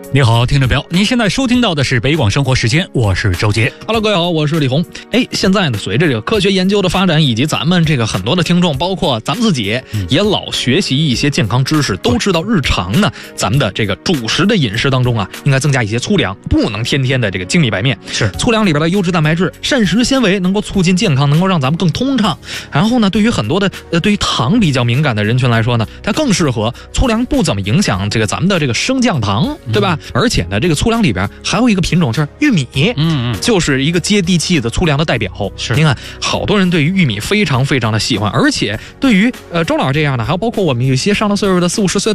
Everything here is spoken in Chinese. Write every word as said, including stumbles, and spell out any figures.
你好，听众朋友，您现在收听到的是北广生活时间，我是周杰。 Hello， 各位好，我是李红。哎，现在呢，随着这个科学研究的发展，以及咱们这个很多的听众，包括咱们自己，嗯、也老学习一些健康知识，都知道日常呢，咱们的这个主食的饮食当中啊，应该增加一些粗粮，不能天天的这个精米白面。 是粗粮里边的优质蛋白质、膳食纤维能够促进健康，能够让咱们更通畅。然后呢，对于很多的呃对于糖比较敏感的人群来说呢，它更适合。粗粮不怎么影响这个咱们的这个升降糖，对吧？嗯、而且呢，这个粗粮里边还有一个品种是玉米，嗯嗯，就是一个接地气的粗粮的代表。 是， 你看，好多人对于玉米非常非常的喜欢，而且对于呃周老这样的，还有包括我们有一些上了岁数的四五十岁的。